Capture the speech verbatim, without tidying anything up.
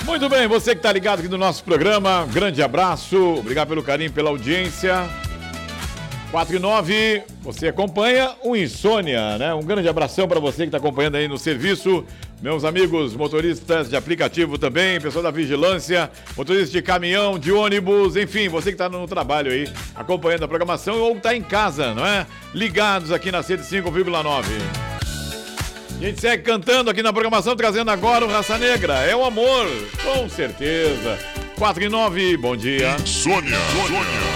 Muito bem, você que está ligado aqui no nosso programa, um grande abraço, obrigado pelo carinho, pela audiência. quatro e nove, você acompanha o Insônia, né? Um grande abração para você que está acompanhando aí no serviço. Meus amigos motoristas de aplicativo também, pessoal da vigilância, motorista de caminhão, de ônibus, enfim, você que está no trabalho aí, acompanhando a programação ou está em casa, não é? Ligados aqui na cento e cinco vírgula nove. A gente segue cantando aqui na programação, trazendo agora o Raça Negra. É o amor, com certeza. quatro e nove, bom dia. Insônia. Insônia.